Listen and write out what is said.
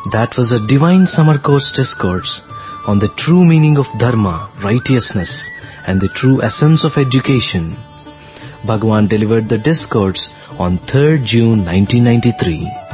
That was a divine summer course discourse on the true meaning of dharma, righteousness, and the true essence of education. Bhagwan delivered the discourse on 3rd June 1993.